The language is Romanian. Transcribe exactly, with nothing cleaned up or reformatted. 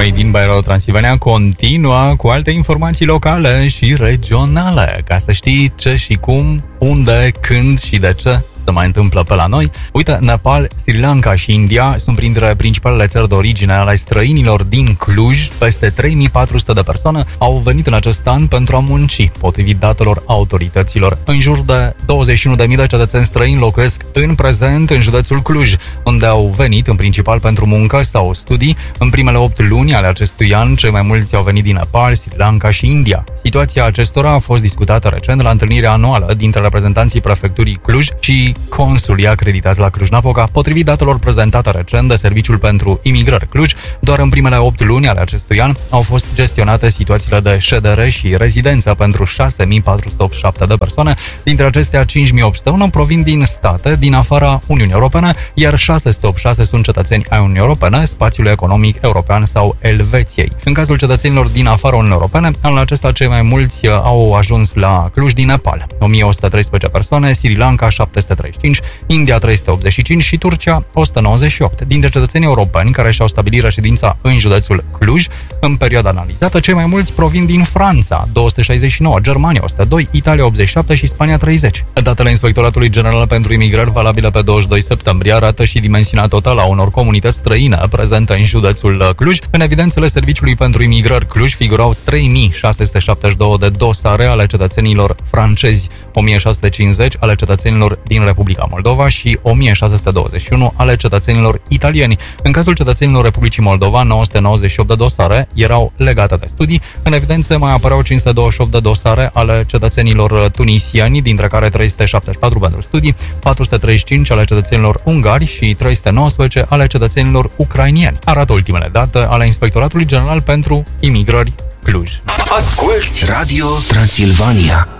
Made in by Radio Transilvania continuă cu alte informații locale și regionale, ca să știi ce și cum, unde, când și de ce se mai întâmplă pe la noi. Uite, Nepal, Sri Lanka și India sunt printre principalele țări de origine ale străinilor din Cluj. Peste trei mii patru sute de persoane au venit în acest an pentru a munci, potrivit datelor autorităților. În jur de douăzeci și unu de mii de cetățeni străini locuiesc în prezent în județul Cluj, unde au venit în principal pentru muncă sau studii. În primele opt luni ale acestui an, cei mai mulți au venit din Nepal, Sri Lanka și India. Situația acestora a fost discutată recent la întâlnirea anuală dintre reprezentanții prefecturii Cluj și consulii acreditați la Cluj-Napoca. Potrivit datelor prezentate recent de Serviciul pentru Imigrări Cluj, doar în primele opt luni ale acestui an au fost gestionate situațiile de ședere și rezidență pentru șase mii patru sute optzeci și șapte de persoane. Dintre acestea, cinci mii opt sute unu provin din state din afara Uniunii Europene, iar șase sute optzeci și șase sunt cetățeni ai Uniunii Europene, spațiului economic european sau Elveției. În cazul cetățenilor din afara Uniunii Europene, anul acesta cei mai mulți au ajuns la Cluj din Nepal, o mie o sută treisprezece persoane, Sri Lanka șapte sute treizeci și cinci, India trei sute optzeci și cinci și Turcia o sută nouăzeci și opt. Dintre cetățenii europeni care și-au stabilit reședința în județul Cluj, în perioada analizată, cei mai mulți provin din Franța, două sute șaizeci și nouă, Germania o sută doi, Italia optzeci și șapte și Spania treizeci. Datele Inspectoratului General pentru Imigrări valabile pe douăzeci și doi septembrie arată și dimensiunea totală a unor comunități străine prezente în județul Cluj. În evidențele Serviciului pentru Imigrări Cluj figurau trei mii șase sute șaptezeci și doi de dosare ale cetățenilor francezi, o mie șase sute cincizeci ale cetățenilor din Republica Moldova și o mie șase sute douăzeci și unu ale cetățenilor italieni. În cazul cetățenilor Republicii Moldova, nouă sute nouăzeci și opt de dosare erau legate de studii. În evidență mai apăreau cinci sute douăzeci și opt de dosare ale cetățenilor tunisieni, dintre care trei sute șaptezeci și patru pentru studii, patru sute treizeci și cinci ale cetățenilor ungari și trei sute nouăsprezece ale cetățenilor ucrainieni. Arată ultimele date ale Inspectoratului General pentru Imigrări Cluj. Asculți Radio Transilvania.